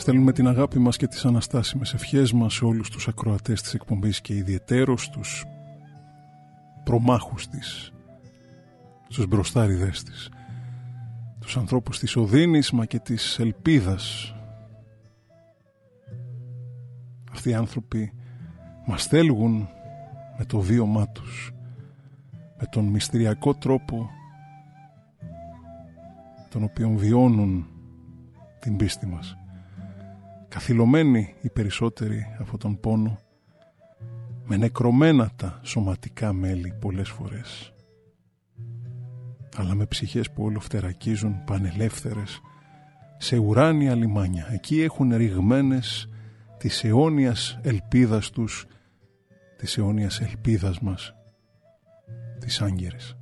Στέλνουμε την αγάπη μας και τις αναστάσιμες ευχές μας σε όλους τους ακροατές της εκπομπής και ιδιαιτέρως τους προμάχους της, στους μπροστάριδες της, τους ανθρώπους της οδύνης μα και της ελπίδας. Αυτοί οι άνθρωποι μας θέλουν με το βίωμά τους, με τον μυστηριακό τρόπο τον οποίο βιώνουν την πίστη μας, καθυλωμένοι οι περισσότεροι από τον πόνο, με νεκρωμένα τα σωματικά μέλη πολλές φορές, αλλά με ψυχές που ολοφτερακίζουν πανελεύθερες σε ουράνια λιμάνια. Εκεί έχουν ρηγμένες της αιώνιας ελπίδας τους, της αιώνιας ελπίδας μας, της Άγκυρης.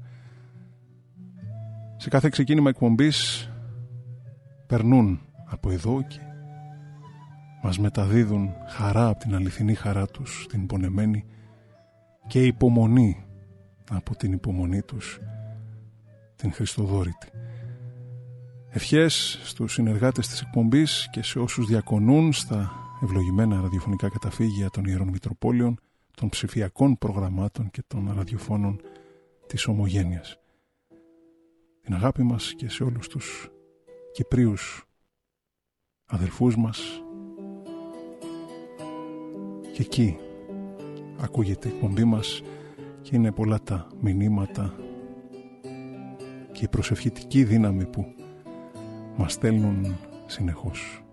Σε κάθε ξεκίνημα εκπομπής περνούν από εδώ και μας μεταδίδουν χαρά από την αληθινή χαρά τους, την πονεμένη, και υπομονή από την υπομονή τους, την χριστοδόρητη. Ευχές στους συνεργάτες της εκπομπής και σε όσους διακονούν στα ευλογημένα ραδιοφωνικά καταφύγια των Ιερών Μητροπόλεων, των ψηφιακών προγραμμάτων και των ραδιοφώνων της Ομογένειας. Την αγάπη μας και σε όλους τους Κυπρίους αδελφούς μας. Και εκεί ακούγεται η εκπομπή μας και είναι πολλά τα μηνύματα και η προσευχητική δύναμη που μας στέλνουν συνεχώς.